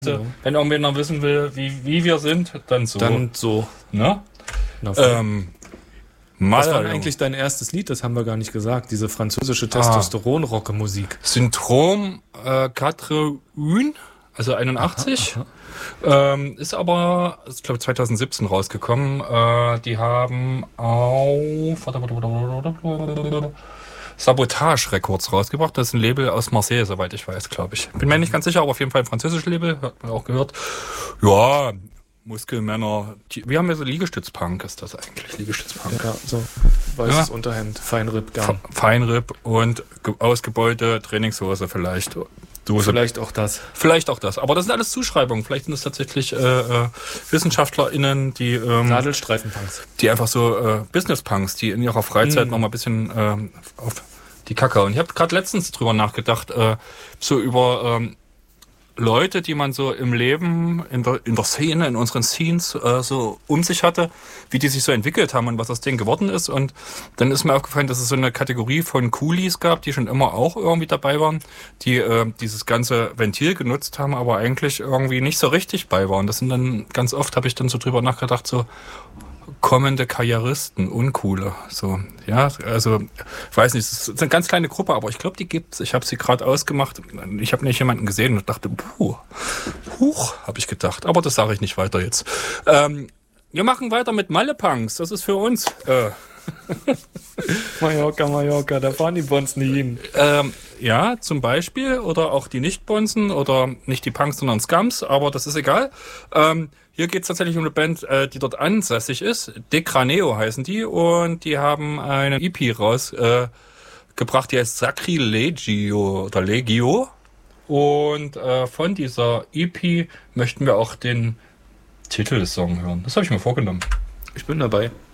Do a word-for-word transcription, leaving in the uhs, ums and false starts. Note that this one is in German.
Ja. Wenn irgendwer wissen will, wie, wie wir sind, dann so. Dann so. Ne? Ähm, Was war denn eigentlich dein erstes Lied? Das haben wir gar nicht gesagt. Diese französische Testosteron-Rocke-Musik. Syndrom äh, quatre une, also einundachtzig. Aha, aha. Ähm, ist aber, ich glaube, zwanzig siebzehn rausgekommen. Äh, die haben auf Sabotage Records rausgebracht. Das ist ein Label aus Marseille, soweit ich weiß, glaube ich. Bin mir nicht ganz sicher, aber auf jeden Fall ein französisches Label. Hat man auch gehört. Ja, Muskelmänner. Die, wir haben ja so Liegestützpunk, ist das eigentlich. Liegestützpunk. Ja, so weißes ja. Unterhemd, Feinripp, gern. Feinripp und ge- ausgebeute Trainingshose vielleicht. Dose. Vielleicht auch das. Vielleicht auch das. Aber das sind alles Zuschreibungen. Vielleicht sind es tatsächlich äh, äh, WissenschaftlerInnen, die ähm, Nadelstreifenpunks. Die einfach so äh, Business-Punks, die in ihrer Freizeit mm. noch mal ein bisschen äh, auf die Kacke. Und ich habe gerade letztens drüber nachgedacht, äh, so über ähm, Leute, die man so im Leben, in der, in der Szene, in unseren Scenes äh, so um sich hatte, wie die sich so entwickelt haben und was aus denen geworden ist. Und dann ist mir aufgefallen, dass es so eine Kategorie von Coolies gab, die schon immer auch irgendwie dabei waren, die äh, dieses ganze Ventil genutzt haben, aber eigentlich irgendwie nicht so richtig bei waren. Das sind dann, ganz oft habe ich dann so drüber nachgedacht, so kommende Karrieristen, uncoole, so, ja, also, ich weiß nicht, es ist eine ganz kleine Gruppe, aber ich glaube, die gibt's. Ich habe sie gerade ausgemacht, ich habe nicht jemanden gesehen und dachte, puh, huch, habe ich gedacht, aber das sage ich nicht weiter jetzt. Ähm, wir machen weiter mit Malle-Punks, das ist für uns, äh, Mallorca, Mallorca, da fahren die Bonzen nie hin. Ähm, ja, zum Beispiel, oder auch die Nicht-Bonzen, oder nicht die Punks, sondern Scums, aber das ist egal. Ähm, hier geht es tatsächlich um eine Band, äh, die dort ansässig ist. Decraneo heißen die, und die haben eine E P rausgebracht, äh, die heißt Sacrilegio oder Legio. Und äh, von dieser E P möchten wir auch den Titelsong hören. Das habe ich mir vorgenommen. Ich bin dabei.